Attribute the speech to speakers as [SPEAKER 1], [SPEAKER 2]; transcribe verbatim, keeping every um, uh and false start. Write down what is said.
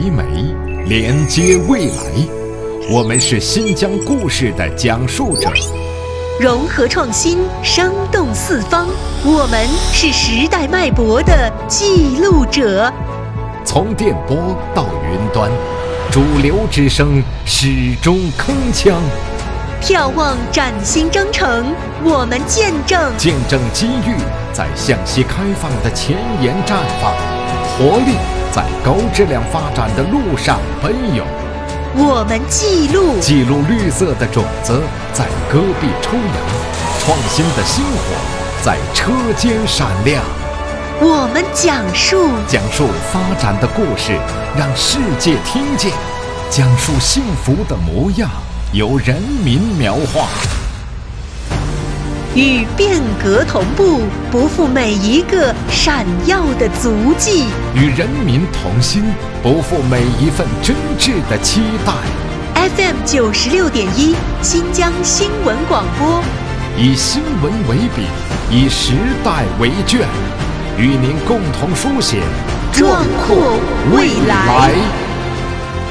[SPEAKER 1] 美，连接未来。我们是新疆故事的讲述者，
[SPEAKER 2] 融合创新，生动四方。我们是时代脉搏的记录者。
[SPEAKER 1] 从电波到云端，主流之声始终铿锵。
[SPEAKER 2] 眺望崭新征程，我们见证
[SPEAKER 1] 见证机遇在向西开放的前沿绽放，活力在高质量发展的路上奔涌。
[SPEAKER 2] 我们记录
[SPEAKER 1] 记录绿色的种子在戈壁抽芽，创新的星火在车间闪亮。
[SPEAKER 2] 我们讲述
[SPEAKER 1] 讲述发展的故事，让世界听见；讲述幸福的模样，由人民描画。
[SPEAKER 2] 与变革同步，不负每一个闪耀的足迹；
[SPEAKER 1] 与人民同心，不负每一份真挚的期待。
[SPEAKER 2] F M 九十六点一，新疆新闻广播，
[SPEAKER 1] 以新闻为笔，以时代为卷，与您共同书写
[SPEAKER 2] 壮阔未来。